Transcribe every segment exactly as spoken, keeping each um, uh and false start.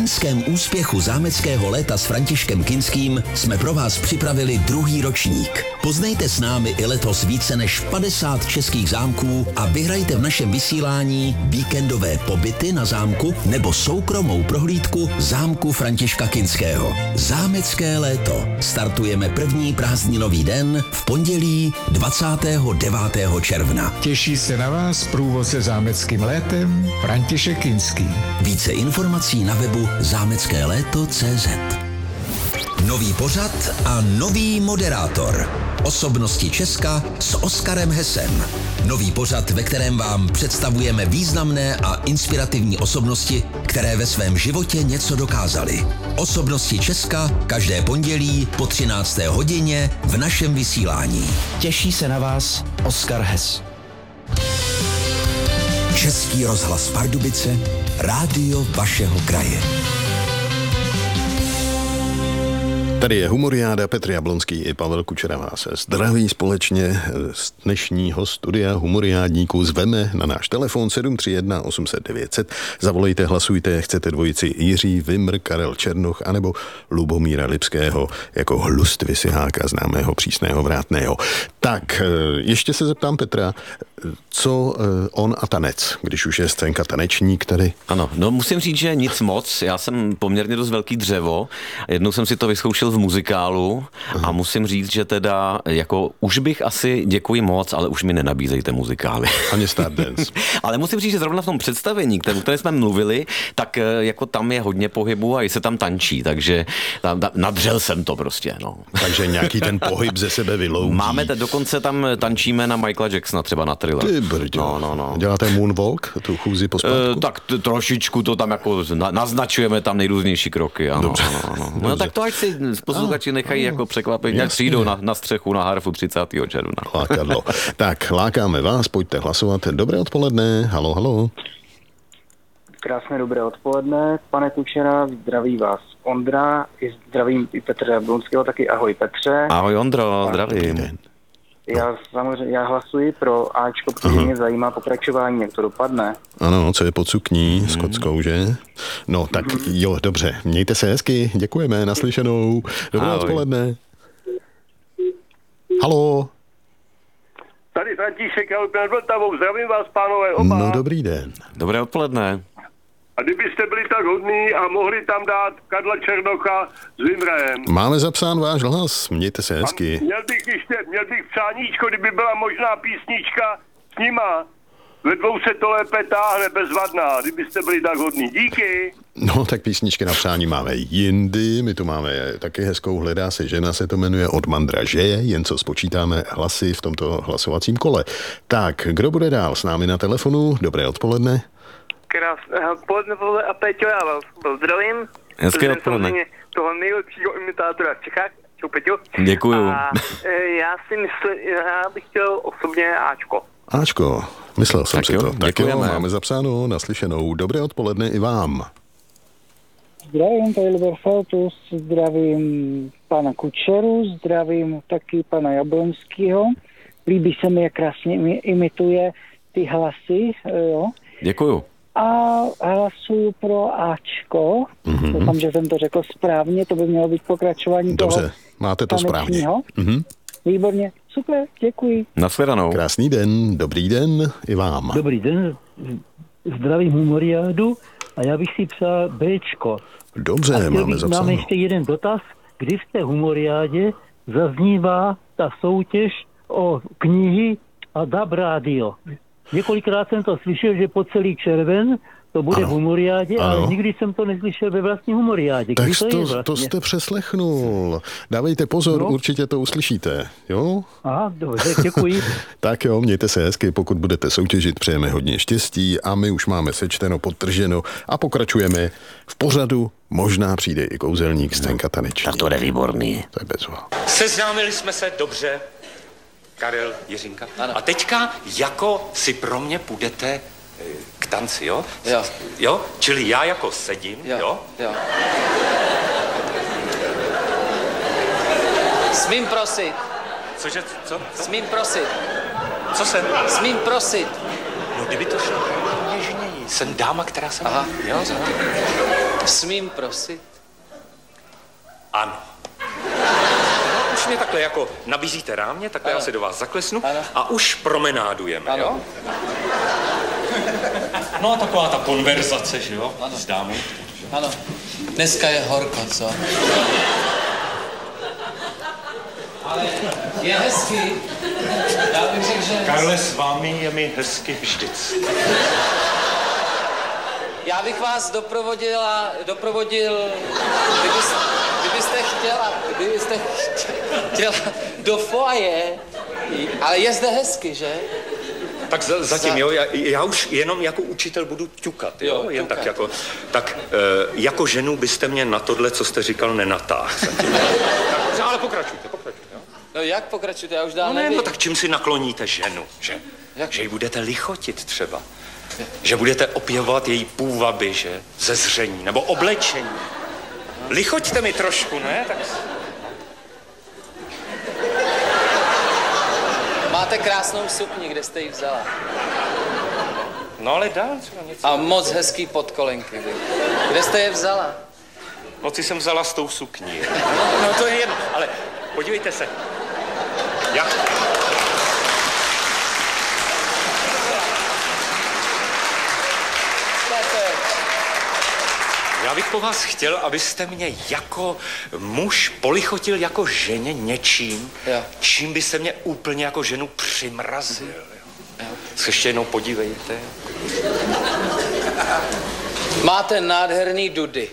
loňském úspěchu zámeckého léta s Františkem Kinským jsme pro vás připravili druhý ročník. Poznejte s námi i letos více než padesát českých zámků a vyhrajte v našem vysílání víkendové pobyty na zámku nebo soukromou prohlídku zámku Františka Kinského. Zámecké léto. Startujeme první prázdninový den v pondělí dvacátého devátého června. Těší se na vás průvodce zámeckým létem František Kinský. Více informací na webu zámecké léto tečka cé zet. Nový pořad a nový moderátor. Osobnosti Česka s Oskarem Hesem. Nový pořad, ve kterém vám představujeme významné a inspirativní osobnosti, které ve svém životě něco dokázaly. Osobnosti Česka každé pondělí po třinácté hodině v našem vysílání. Těší se na vás Oskar Hes. Český rozhlas Pardubice, rádio vašeho kraje. Tady je Humoriáda, Petr Jablonský i Pavel Kučera vás zdraví společně z dnešního studia Humoriádníků. Zveme na náš telefon sedm tři jedna osm set devět set. Zavolejte, hlasujte, chcete dvojici Jiří Vymr, Karel Černoch anebo Lubomíra Lipského jako hlust Vysiháka, známého přísného vrátného. Tak, ještě se zeptám Petra, co on a tanec, když už je scénka tanečník tady? Ano, no musím říct, že nic moc. Já jsem poměrně dost velký dřevo. Jednou jsem si to vyzkoušel v muzikálu a musím říct, že teda jako už bych asi děkuji moc, ale už mi nenabízejte muzikály. Ani Stardance. Ale musím říct, že zrovna v tom představení, o kterém jsme mluvili, tak jako tam je hodně pohybu a i se tam tančí, takže tam, tam, nadřel jsem to prostě, no. Takže nějaký ten pohyb ze sebe vyloudí. Máme te, dokonce tam tančíme na Michaela Jacksona třeba na Thriller. Ty brďo. No, no, no. Děláte moonwalk, tu chůzi po spátku? E, tak t- trošičku to tam jako na, naznačujeme tam nejrůznější kroky. Ano, Dobře. Ano, ano. No tak to ať si posluchači nechají jako překvapit, jak přijdou na, na střechu na Harfu třicátého června. Lákadlo. Tak, lákáme vás, pojďte hlasovat. Dobré odpoledne, halo, halo. Krásné dobré odpoledne, pane Kučera, zdraví vás Ondra, i zdravím i Petra Jablonského, taky ahoj Petře. Ahoj Ondro, zdravím. Já samozřejmě, já hlasuji pro Ačko, protože Aha. mě zajímá pokračování, jak to dopadne. Ano, co je pod sukní hmm. s kockou, že? No tak hmm. jo, dobře, mějte se hezky, děkujeme, naslyšenou. Dobré Ahoj. Odpoledne. Halo. Tady František, já nad Vltavou, zdravím vás, pánové, oba. No dobrý den. Dobré odpoledne. A kdybyste byli tak hodní a mohli tam dát Karla Černocha s Vymrem. Máme zapsán váš hlas, mějte se hezky. A měl bych ještě, měl bych přáníčko, kdyby byla možná písnička s nima. Ve dvou se to lépe táhne, bezvadná, kdybyste byli tak hodní. Díky. No tak písničky na přání máme jindy, my tu máme taky hezkou Hledá se žena, se to jmenuje Od Mandražeje, jen co spočítáme hlasy v tomto hlasovacím kole. Tak, kdo bude dál s námi na telefonu? Dobré odpoledne. Krásné odpoledne, Pavle a Péťo, já vás pozdravím. Hezké odpoledne. Toho nejlepšího imitátora v Čechách. Čau, Péťo. Děkuju. A e, já si myslím, já bych chtěl osobně Ačko. Ačko, myslel jsem tak si jo, to. Tak děkujeme. jo, máme zapsáno, naslyšenou. Dobré odpoledne i vám. Zdravím, tady Libor Feltus, zdravím pana Kučeru, zdravím taky pana Jablonského. Líbí se mi, jak krásně imituje ty hlasy, jo. Děkuju. A hlasuju pro Ačko. Mm-hmm. Doufám, že jsem to řekl správně, to by mělo být pokračování Dobře, toho máte to správně. Mm-hmm. Výborně, super, děkuji. Nashledanou. Krásný den, dobrý den i vám. Dobrý den, zdravím Humoriádu a já bych si přál Bčko. Dobře, a máme bych, zapsáno. Máme ještě jeden dotaz, kdy v té Humoriádě zaznívá ta soutěž o knihy a D A B rádio. Několikrát jsem to slyšel, že po celý červen to bude ano. v Humoriádě, ano. ale nikdy jsem to neslyšel ve vlastní Humoriádě. Tak to, to, vlastně? to jste přeslechnul. Dávejte pozor, no. určitě to uslyšíte, jo? Aha, dobře, děkuji. Tak jo, mějte se hezky, pokud budete soutěžit, přejeme hodně štěstí a my už máme sečteno, podtrženo a pokračujeme v pořadu. Možná přijde i kouzelník, scénka tanečník. Tak to je výborný. To je bezva. Seznámili jsme se dobře, Karel, Jiřinka. Ano. A teďka jako si pro mě půjdete k tanci, jo? Jo. Jo? Čili já jako sedím, jo? Jo. jo. Smím prosit. Cože, co? co? Smím prosit. Co jsem? Smím prosit. No kdyby to šlo něžněji. Jsem dáma, která se... Aha. Jo, za... Smím prosit? Ano. No, už mě takhle jako nabízíte rámě, takhle ano. Já se do vás zaklesnu ano. A už promenádujeme, ano. Jo? No a taková ta konverzace, že jo, ano. S dámou. Ano. Dneska je horko, co? Ale je hezky. Já bych řekl, že... Karle, s vámi je mi hezky vždycky. Já bych vás doprovodila, doprovodil, kdybyste, kdybyste chtěla, kdybyste chtěla do foaje, ale je zde hezky, že? Tak za, zatím, jo, já, já už jenom jako učitel budu ťukat, jo, jo jen ťukat. Tak jako, tak e, jako ženu byste mě na tohle, co jste říkal, nenatáhl zatím. Tak, ale pokračujte, pokračujte, jo. No jak pokračujte, já už dál no, ne, nevím. No tak čím si nakloníte ženu, že? Jak? Že ji budete lichotit třeba. Že budete opěvovat její půvaby, že? Zezření, nebo oblečení. Lichoťte mi trošku, ne? Tak... Máte krásnou sukni, kde jste ji vzala? No ale dál třeba něco. A moc hezký podkolenky. Kde jste je vzala? No ty jsem vzala s tou sukní. No to je jedno, ale podívejte se. Já... Já bych po vás chtěl, abyste mě jako muž polichotil jako ženě něčím, jo. Čím byste mě úplně jako ženu přimrazil. Jo. Se ještě jednou podívejte. Máte nádherný dudy.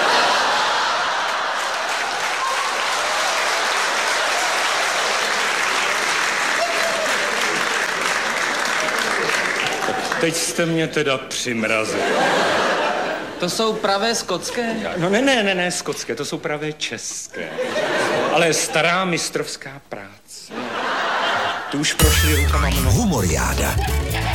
Teď jste mě teda přimrazil. To jsou pravé skotské? No ne, ne, ne, ne, skotské, to jsou pravé české. Ale stará mistrovská práce. Tu už prošli rukama mnoho. Humoriáda.